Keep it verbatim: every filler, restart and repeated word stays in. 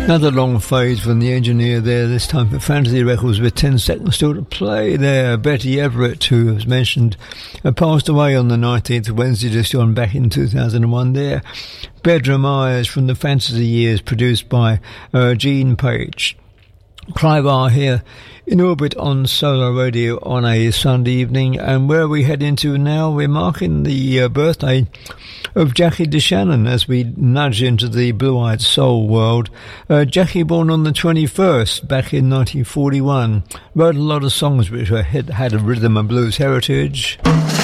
Another long fade from the engineer there, this time for Fantasy Records with ten seconds still to play there. Betty Everett, who was mentioned, uh, passed away on the nineteenth of Wednesday, just gone back in two thousand one there. Bedroom Eyes from the Fantasy Years, produced by uh, Gene Page. Clive R here in orbit on Solar Radio on a Sunday evening, and where are we heading to now? We're marking the uh, birthday of Jackie DeShannon as we nudge into the blue-eyed soul world. Uh, Jackie, born on the twenty-first back in nineteen forty-one, wrote a lot of songs which were, had, had a rhythm and blues heritage.